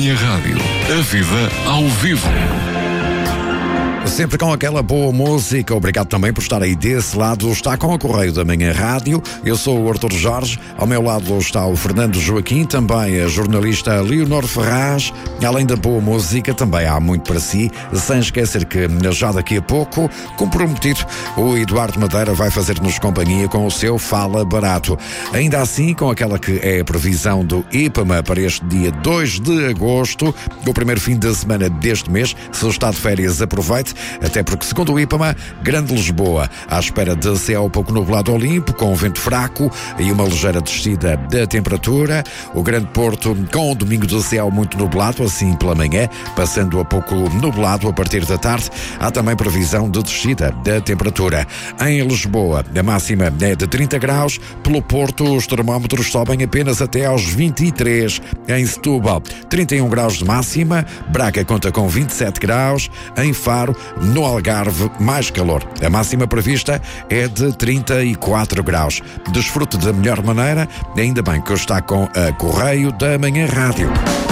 Manhã Rádio. A vida ao vivo. Sempre com aquela boa música. Obrigado também por estar aí desse lado. Está com a Correio da Manhã Rádio. Eu sou o Artur Jorge. Ao meu lado está o Fernando Joaquim, também a jornalista Leonor Ferraz. Além da boa música, também há muito para si. Sem esquecer que já daqui a pouco, comprometido, o Eduardo Madeira vai fazer-nos companhia com o seu Fala Barato. Ainda assim, com aquela que é a previsão do IPAMA para este dia 2 de agosto, o primeiro fim de semana deste mês. Se está de férias, aproveite. Até porque, segundo o IPAMA, Grande Lisboa, à espera de céu pouco nublado ou limpo, com vento fraco e uma ligeira descida da temperatura. O Grande Porto, com o domingo de céu muito nublado, assim pela manhã, passando a pouco nublado a partir da tarde. Há também previsão de descida da temperatura. Em Lisboa, a máxima é de 30 graus. Pelo Porto, os termómetros sobem apenas até aos 23. Em Setúbal, 31 graus de máxima. Braga conta com 27 graus. Em Faro, no Algarve, mais calor. A máxima prevista é de 34 graus. Desfrute da melhor maneira, ainda bem que está com a Correio da Manhã Rádio.